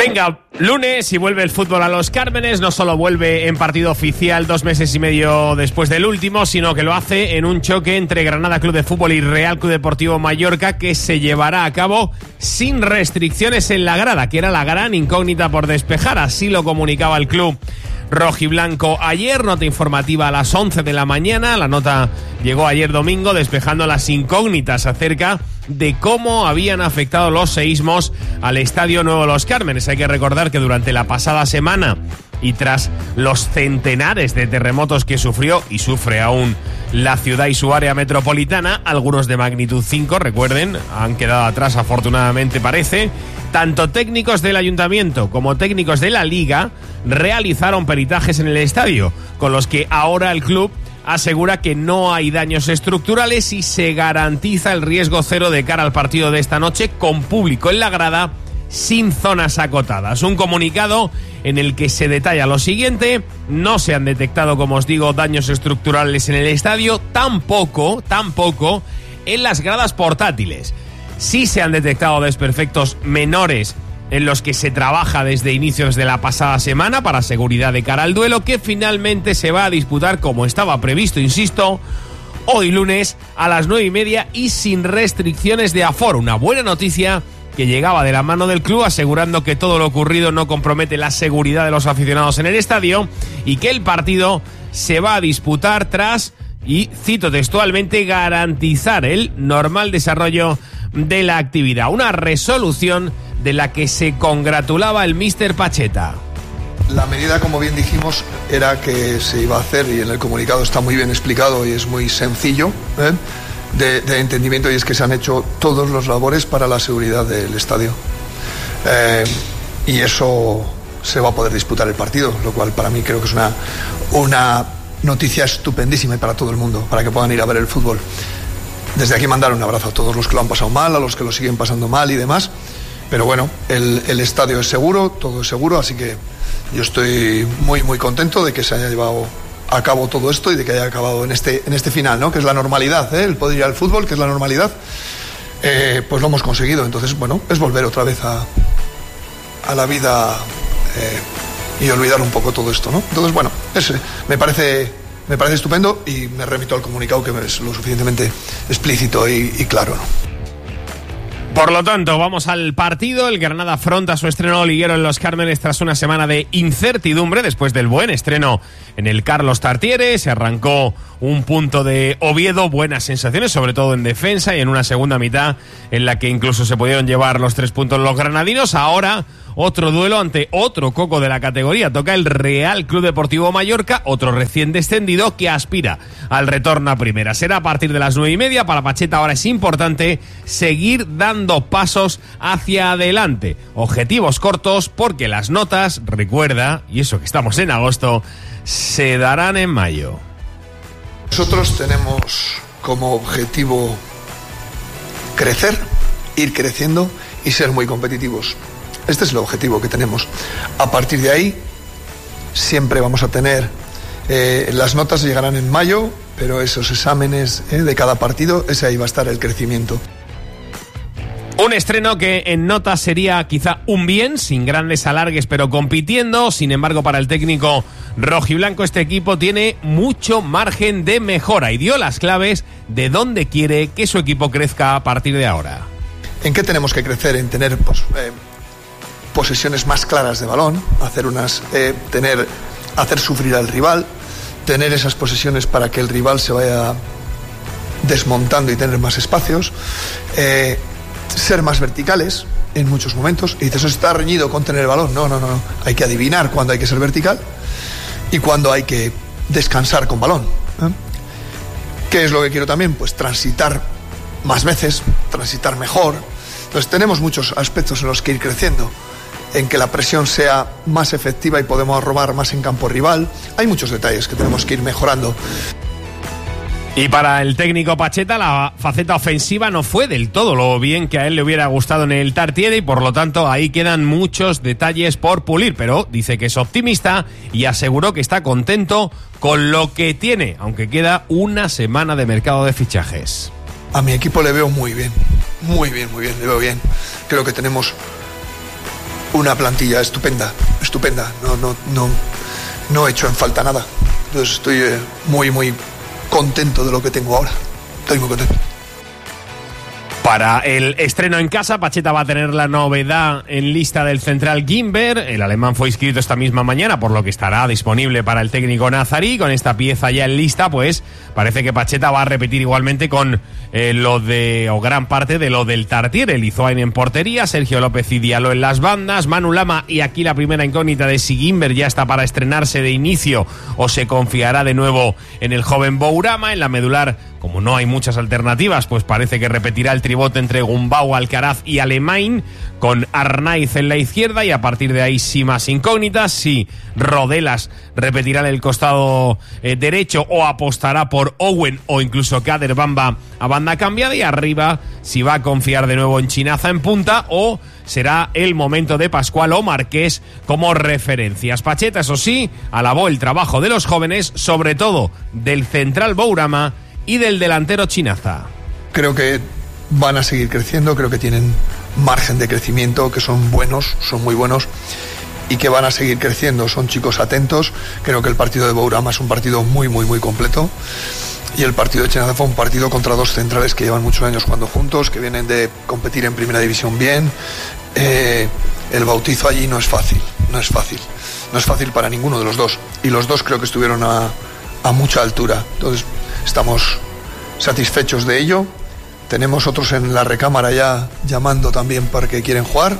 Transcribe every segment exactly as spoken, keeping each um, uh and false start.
Venga, lunes y vuelve el fútbol a Los Cármenes. No solo vuelve en partido oficial dos meses y medio después del último, sino que lo hace en un choque entre Granada Club de Fútbol y Real Club Deportivo Mallorca, que se llevará a cabo sin restricciones en la grada, que era la gran incógnita por despejar. Así lo comunicaba el club rojiblanco ayer. Nota informativa a las once de la mañana. La nota llegó ayer domingo, despejando las incógnitas acerca de cómo habían afectado los seísmos al Estadio Nuevo Los Cármenes. Hay que recordar que durante la pasada semana y tras los centenares de terremotos que sufrió y sufre aún la ciudad y su área metropolitana, algunos de magnitud cinco, recuerden, han quedado atrás afortunadamente parece, tanto técnicos del ayuntamiento como técnicos de la liga realizaron peritajes en el estadio, con los que ahora el club asegura que no hay daños estructurales y se garantiza el riesgo cero de cara al partido de esta noche, con público en la grada, sin zonas acotadas. Un comunicado en el que se detalla lo siguiente: no se han detectado, como os digo, daños estructurales en el estadio, tampoco, tampoco en las gradas portátiles. Sí se han detectado desperfectos menores en los que se trabaja desde inicios de la pasada semana para seguridad de cara al duelo, que finalmente se va a disputar como estaba previsto, insisto, hoy lunes a las nueve y media y sin restricciones de aforo. Una buena noticia que llegaba de la mano del club, asegurando que todo lo ocurrido no compromete la seguridad de los aficionados en el estadio y que el partido se va a disputar tras, y cito textualmente, garantizar el normal desarrollo de la actividad. Una resolución de la que se congratulaba el míster Pacheta. La medida, como bien dijimos, era que se iba a hacer, y en el comunicado está muy bien explicado y es muy sencillo, ¿eh? de, de entendimiento, y es que se han hecho todos los labores para la seguridad del estadio. Eh, y eso se va a poder disputar el partido, lo cual para mí creo que es una, una noticia estupendísima para todo el mundo, para que puedan ir a ver el fútbol. Desde aquí mandar un abrazo a todos los que lo han pasado mal, a los que lo siguen pasando mal y demás. Pero bueno, el, el estadio es seguro, todo es seguro, así que yo estoy muy muy contento de que se haya llevado a cabo todo esto y de que haya acabado en este, en este final, ¿no? Que es la normalidad, ¿eh? El poder ir al fútbol, que es la normalidad, eh, pues lo hemos conseguido. Entonces, bueno, es volver otra vez a, a la vida eh, y olvidar un poco todo esto, ¿no? Entonces, bueno, es, me parece... Me parece estupendo y me remito al comunicado, que es lo suficientemente explícito y, y claro, ¿no? Por lo tanto, vamos al partido. El Granada afronta su estreno liguero en Los Cármenes tras una semana de incertidumbre después del buen estreno en el Carlos Tartiere. Se arrancó un punto de Oviedo, buenas sensaciones, sobre todo en defensa, y en una segunda mitad en la que incluso se pudieron llevar los tres puntos los granadinos. Ahora otro duelo ante otro coco de la categoría. Toca el Real Club Deportivo Mallorca, otro recién descendido que aspira al retorno a primera. Será a partir de las nueve y media. Para Pacheta ahora es importante seguir dando pasos hacia adelante. Objetivos cortos, porque las notas, recuerda, y eso que estamos en agosto, se darán en mayo. Nosotros tenemos como objetivo crecer, ir creciendo y ser muy competitivos. Este es el objetivo que tenemos. A partir de ahí, siempre vamos a tener, eh, las notas llegarán en mayo, pero esos exámenes eh, de cada partido, ese ahí va a estar el crecimiento. Un estreno que en notas sería quizá un bien, sin grandes alargues, pero compitiendo. Sin embargo, para el técnico rojiblanco, este equipo tiene mucho margen de mejora y dio las claves de dónde quiere que su equipo crezca a partir de ahora. ¿En qué tenemos que crecer? En tener pues, eh, posesiones más claras de balón, hacer unas, eh, tener, hacer sufrir al rival, tener esas posesiones para que el rival se vaya desmontando y tener más espacios, eh, ser más verticales en muchos momentos. Y dices, eso está reñido con tener el balón. No, no, no, no. Hay que adivinar cuándo hay que ser vertical y cuándo hay que descansar con balón, ¿eh? ¿Qué es lo que quiero también? Pues transitar más veces, transitar mejor. Entonces tenemos muchos aspectos en los que ir creciendo, en que la presión sea más efectiva y podemos robar más en campo rival. Hay muchos detalles que tenemos que ir mejorando. Y para el técnico Pacheta, la faceta ofensiva no fue del todo lo bien que a él le hubiera gustado en el Tartiere, y por lo tanto ahí quedan muchos detalles por pulir, pero dice que es optimista y aseguró que está contento con lo que tiene, aunque queda una semana de mercado de fichajes. A mi equipo le veo muy bien, muy bien, muy bien, le veo bien. Creo que tenemos una plantilla estupenda, estupenda. No, no, no, no he hecho en falta nada. Entonces estoy eh, muy, muy contento de lo que tengo ahora. Estoy muy contento. Para el estreno en casa, Pacheta va a tener la novedad en lista del central Gimber. El alemán fue inscrito esta misma mañana, por lo que estará disponible para el técnico nazarí. Con esta pieza ya en lista, pues parece que Pacheta va a repetir igualmente con eh, lo de, o gran parte de lo del Tartier. El Izoain en portería, Sergio López y Diallo en las bandas, Manu Lama, y aquí la primera incógnita de si Gimber ya está para estrenarse de inicio o se confiará de nuevo en el joven Bourama. En la medular, como no hay muchas alternativas, pues parece que repetirá el tribote entre Gumbau, Alcaraz y Alemán, con Arnaiz en la izquierda, y a partir de ahí sí más incógnitas. Si Rodelas repetirá en el costado eh, derecho o apostará por Owen o incluso Kader Bamba a banda cambiada, y arriba si va a confiar de nuevo en Chinaza en punta o será el momento de Pascual o Marqués como referencias. Pacheta, eso sí, alabó el trabajo de los jóvenes, sobre todo del central Bourama y del delantero Chinaza. Creo que van a seguir creciendo, creo que tienen margen de crecimiento, que son buenos, son muy buenos y que van a seguir creciendo. Son chicos atentos. Creo que el partido de Bourama es un partido muy, muy, muy completo, y el partido de Chinaza fue un partido contra dos centrales que llevan muchos años jugando juntos, que vienen de competir en primera división bien. Eh, el bautizo allí no es fácil, no es fácil, no es fácil para ninguno de los dos, y los dos creo que estuvieron a, a mucha altura. Entonces estamos satisfechos de ello. Tenemos otros en la recámara ya llamando también porque quieren jugar.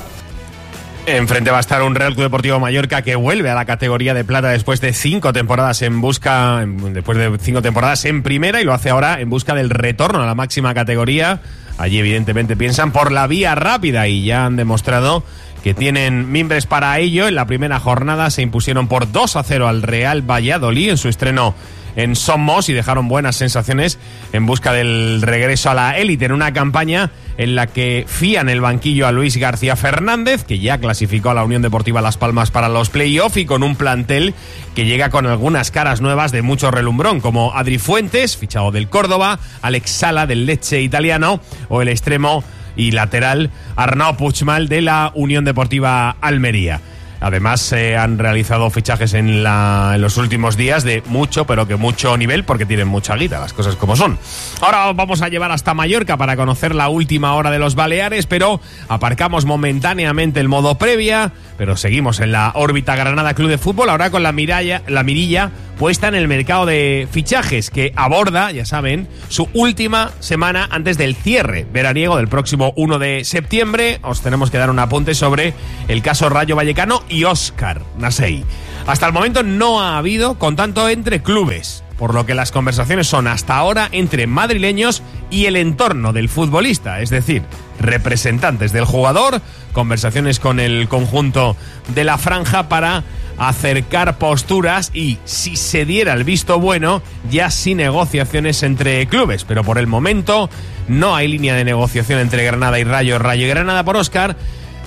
Enfrente va a estar un Real Club Deportivo Mallorca que vuelve a la categoría de plata después de cinco temporadas en busca, después de cinco temporadas en primera, y lo hace ahora en busca del retorno a la máxima categoría. Allí evidentemente piensan por la vía rápida y ya han demostrado que tienen mimbres para ello. En la primera jornada se impusieron por dos a cero al Real Valladolid en su estreno en Somos y dejaron buenas sensaciones en busca del regreso a la élite, en una campaña en la que fían el banquillo a Luis García Fernández, que ya clasificó a la Unión Deportiva Las Palmas para los play-off, y con un plantel que llega con algunas caras nuevas de mucho relumbrón, como Adri Fuentes, fichado del Córdoba, Alex Sala del Lecce italiano, o el extremo y lateral Arnau Puigmal de la Unión Deportiva Almería. Además, se eh, han realizado fichajes en, la, en los últimos días de mucho, pero que mucho nivel, porque tienen mucha guita, las cosas como son. Ahora vamos a llevar hasta Mallorca para conocer la última hora de los Baleares, pero aparcamos momentáneamente el modo previa, pero seguimos en la órbita Granada Club de Fútbol, ahora con la, miralla, la mirilla puesta en el mercado de fichajes, que aborda, ya saben, su última semana antes del cierre veraniego del próximo uno de septiembre. Os tenemos que dar un apunte sobre el caso Rayo Vallecano y Óscar Nasei. Hasta el momento no ha habido contacto entre clubes, por lo que las conversaciones son hasta ahora entre madrileños y el entorno del futbolista, es decir, representantes del jugador, conversaciones con el conjunto de la franja para acercar posturas y, si se diera el visto bueno, ya sin negociaciones entre clubes. Pero por el momento no hay línea de negociación entre Granada y Rayo, Rayo y Granada por Óscar,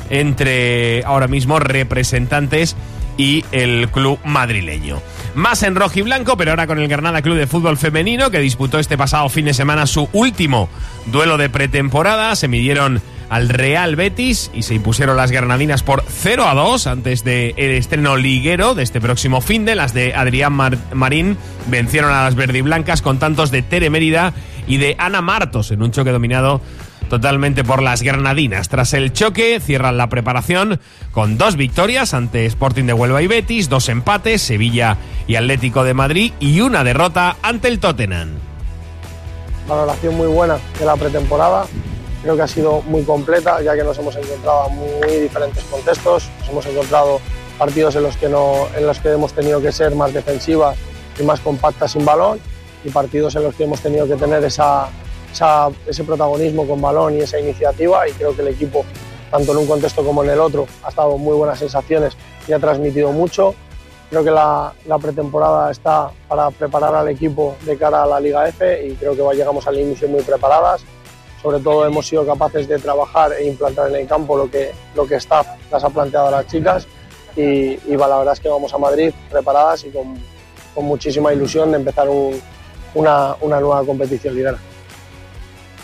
entre ahora mismo representantes y el club madrileño. Más en rojo y blanco, pero ahora con el Granada Club de Fútbol Femenino, que disputó este pasado fin de semana su último duelo de pretemporada. Se midieron al Real Betis y se impusieron las granadinas por cero a dos antes del estreno liguero de este próximo finde. Las de Adrián Mar- Marín vencieron a las verdiblancas con tantos de Tere Mérida y de Ana Martos en un choque dominado totalmente por las granadinas. Tras el choque cierran la preparación con dos victorias ante Sporting de Huelva y Betis, dos empates, Sevilla y Atlético de Madrid, y una derrota ante el Tottenham. Valoración muy buena de la pretemporada. Creo que ha sido muy completa, ya que nos hemos encontrado en muy diferentes contextos. Nos hemos encontrado partidos en los que no, en los que hemos tenido que ser más defensivas y más compactas sin balón, y partidos en los que hemos tenido que tener esa, esa, ese protagonismo con balón y esa iniciativa, y creo que el equipo, tanto en un contexto como en el otro, ha estado muy buenas sensaciones y ha transmitido mucho. Creo que la, la pretemporada está para preparar al equipo de cara a la Liga F, y creo que llegamos al inicio muy preparadas. Sobre todo hemos sido capaces de trabajar e implantar en el campo lo que, lo que staff las ha planteado a las chicas, y, y la verdad es que vamos a Madrid preparadas y con, con muchísima ilusión de empezar un, una, una nueva competición liguera.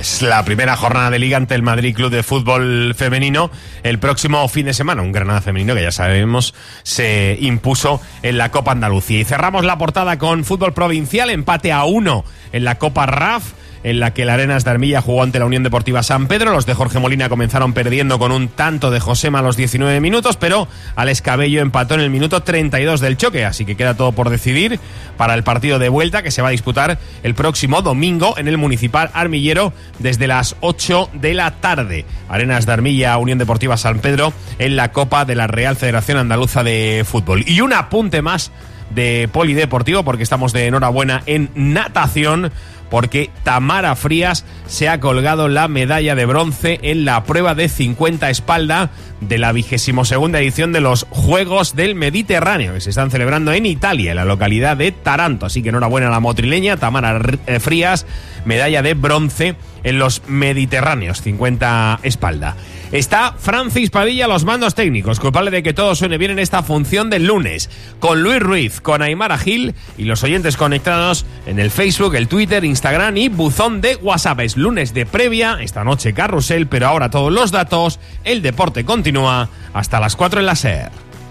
Es la primera jornada de Liga ante el Madrid Club de Fútbol Femenino el próximo fin de semana. Un Granada femenino que ya sabemos se impuso en la Copa Andalucía. Y cerramos la portada con fútbol provincial, empate a uno en la Copa R A F, en la que el Arenas de Armilla jugó ante la Unión Deportiva San Pedro. Los de Jorge Molina comenzaron perdiendo con un tanto de Josema a los diecinueve minutos, pero Alex Cabello empató en el minuto treinta y dos del choque, así que queda todo por decidir para el partido de vuelta que se va a disputar el próximo domingo en el Municipal Armillero desde las ocho de la tarde. Arenas de Armilla, Unión Deportiva San Pedro en la Copa de la Real Federación Andaluza de Fútbol. Y un apunte más de polideportivo, porque estamos de enhorabuena en natación, porque Tamara Frías se ha colgado la medalla de bronce en la prueba de cincuenta espalda de la vigésimo segunda edición de los Juegos del Mediterráneo, que se están celebrando en Italia, en la localidad de Taranto. Así que enhorabuena a la motrileña Tamara Frías, medalla de bronce en los Mediterráneos, cincuenta espalda. Está Francis Padilla a los mandos técnicos, culpable de que todo suene bien en esta función del lunes, con Luis Ruiz, con Aymara Gil y los oyentes conectados en el Facebook, el Twitter, Instagram y buzón de WhatsApp. Es lunes de previa, esta noche carrusel, pero ahora todos los datos. El deporte continúa hasta las cuatro en la SER.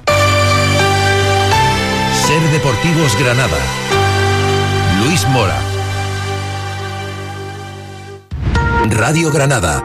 SER Deportivos Granada. Luis Mora. Radio Granada.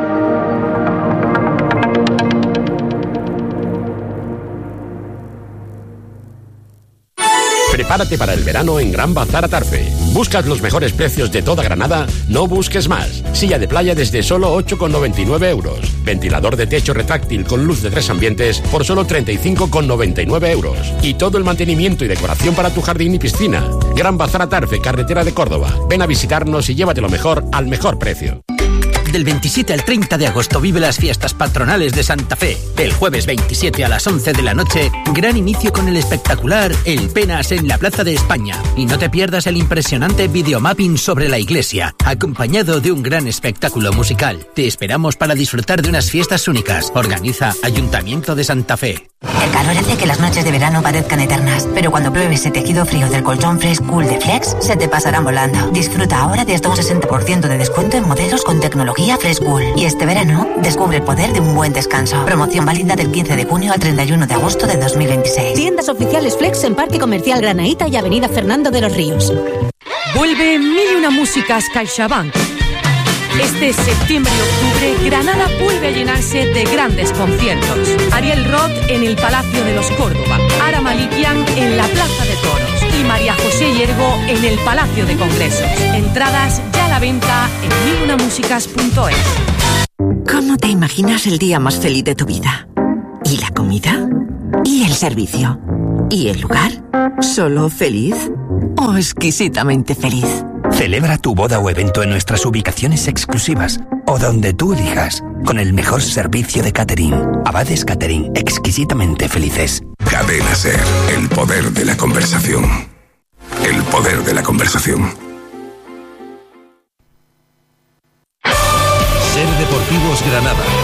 Prepárate para el verano en Gran Bazar Atarfe. ¿Buscas los mejores precios de toda Granada? No busques más. Silla de playa desde solo ocho con noventa y nueve euros. Ventilador de techo retráctil con luz de tres ambientes por solo treinta y cinco con noventa y nueve euros. Y todo el mantenimiento y decoración para tu jardín y piscina. Gran Bazar Atarfe, carretera de Córdoba. Ven a visitarnos y llévate lo mejor al mejor precio. Del veintisiete al treinta de agosto vive las fiestas patronales de Santa Fe. El jueves veintisiete a las once de la noche, gran inicio con el espectacular El Penas en la Plaza de España. Y no te pierdas el impresionante videomapping sobre la iglesia, acompañado de un gran espectáculo musical. Te esperamos para disfrutar de unas fiestas únicas. Organiza Ayuntamiento de Santa Fe. El calor hace que las noches de verano parezcan eternas, pero cuando pruebes ese tejido frío del colchón Fresh Cool de Flex, se te pasarán volando. Disfruta ahora de hasta un sesenta por ciento de descuento en modelos con tecnología Fresh Cool. Y este verano, descubre el poder de un buen descanso. Promoción válida del quince de junio al treinta y uno de agosto de dos mil veintiséis. Tiendas oficiales Flex en Parque Comercial Granaíta y Avenida Fernando de los Ríos. Vuelve Mil y una Músicas CaixaBank. Este septiembre y octubre, Granada vuelve a llenarse de grandes conciertos. Ariel Roth en el Palacio de los Córdoba, Ara Malikian en la Plaza de Toros y María José Hiergo en el Palacio de Congresos. Entradas ya a la venta en mil una músicas punto es. ¿Cómo te imaginas el día más feliz de tu vida? ¿Y la comida? ¿Y el servicio? ¿Y el lugar? ¿Solo feliz? ¿O exquisitamente feliz? Celebra tu boda o evento en nuestras ubicaciones exclusivas o donde tú elijas, con el mejor servicio de catering. Abades Catering, exquisitamente felices. Cadena SER, el poder de la conversación. El poder de la conversación. SER Deportivos Granada.